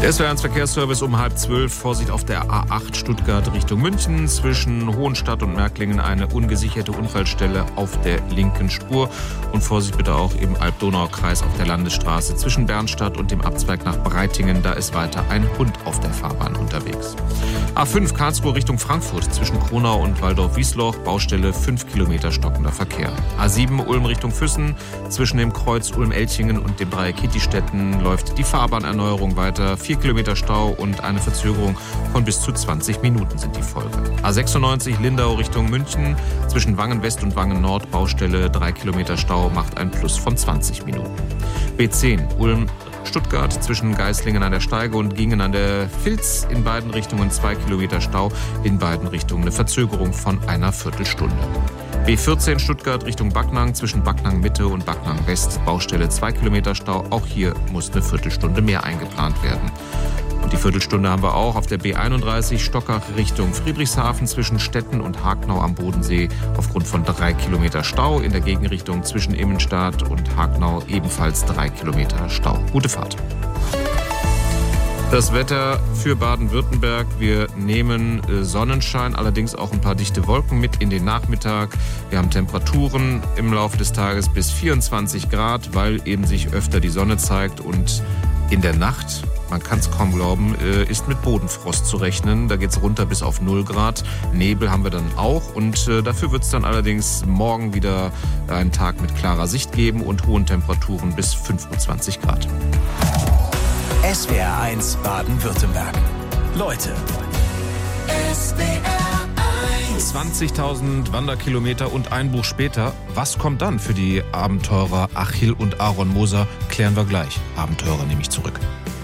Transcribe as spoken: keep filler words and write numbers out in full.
Der S W R eins Verkehrsservice um halb zwölf. Vorsicht auf der A acht Stuttgart Richtung München. Zwischen Hohenstadt und Märklingen eine ungesicherte Unfallstelle auf der linken Spur. Und Vorsicht bitte auch im Alb-Donau-Kreis auf der Landesstraße zwischen Bernstadt und dem Abzweig nach Breitingen. Da ist weiter ein Hund auf der Fahrbahn unterwegs. A fünf Karlsruhe Richtung Frankfurt zwischen Kronau und Waldorf-Wiesloch. Baustelle fünf Kilometer stockender Verkehr. A sieben Ulm Richtung Füssen. Zwischen dem Kreuz Ulm-Elchingen und dem Dreieck Kittistetten läuft die Fahrbahnerneuerung weiter. Vier Kilometer Stau und eine Verzögerung von bis zu zwanzig Minuten sind die Folge. A sechsundneunzig Lindau Richtung München. Zwischen Wangen West und Wangen Nord Baustelle. drei Kilometer Stau macht ein Plus von zwanzig Minuten. B zehn Ulm Stuttgart zwischen Geislingen an der Steige und Gingen an der Vils. In beiden Richtungen zwei Kilometer Stau. In beiden Richtungen eine Verzögerung von einer Viertelstunde. B vierzehn Stuttgart Richtung Backnang zwischen Backnang Mitte und Backnang West. Baustelle zwei Kilometer Stau. Auch hier muss eine Viertelstunde mehr eingeplant werden. Und die Viertelstunde haben wir auch auf der B einunddreißig Stockach Richtung Friedrichshafen zwischen Stetten und Hagnau am Bodensee aufgrund von drei Kilometer Stau. In der Gegenrichtung zwischen Immenstadt und Hagnau ebenfalls drei Kilometer Stau. Gute Fahrt. Das Wetter für Baden-Württemberg. Wir nehmen Sonnenschein, allerdings auch ein paar dichte Wolken mit in den Nachmittag. Wir haben Temperaturen im Laufe des Tages bis vierundzwanzig Grad, weil eben sich öfter die Sonne zeigt. Und in der Nacht, man kann es kaum glauben, ist mit Bodenfrost zu rechnen. Da geht es runter bis auf null Grad. Nebel haben wir dann auch. Und dafür wird es dann allerdings morgen wieder einen Tag mit klarer Sicht geben und hohen Temperaturen bis fünfundzwanzig Grad. S W R eins Baden-Württemberg. Leute. S W R eins. zwanzigtausend Wanderkilometer und ein Buch später. Was kommt dann für die Abenteurer Achill und Aaron Moser? Klären wir gleich. Abenteurer nehme ich zurück.